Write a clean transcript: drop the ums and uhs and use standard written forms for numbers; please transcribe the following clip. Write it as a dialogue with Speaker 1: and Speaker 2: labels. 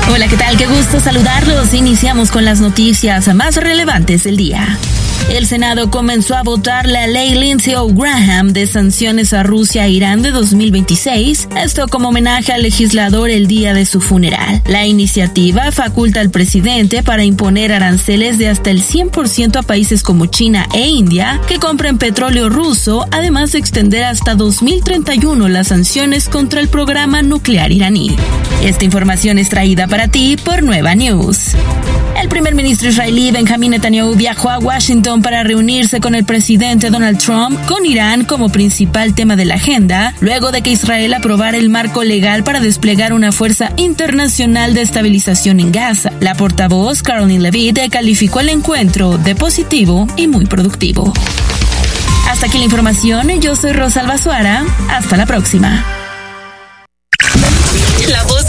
Speaker 1: Hola, ¿qué tal? Qué gusto saludarlos. Iniciamos con las noticias más relevantes del día. El Senado comenzó a votar la ley Lindsey Graham de sanciones a Rusia e Irán de 2026, esto como homenaje al legislador el día de su funeral. La iniciativa faculta al presidente para imponer aranceles de hasta el 100% a países como China e India que compren petróleo ruso, además de extender hasta 2031 las sanciones contra el programa nuclear iraní. Esta información es traída para ti por Nueva News. El primer ministro israelí Benjamín Netanyahu viajó a Washington para reunirse con el presidente Donald Trump con Irán como principal tema de la agenda, luego de que Israel aprobara el marco legal para desplegar una fuerza internacional de estabilización en Gaza. La portavoz Caroline Levitt calificó el encuentro de positivo y muy productivo. Hasta aquí la información, yo soy Rosalba Suara, hasta la próxima.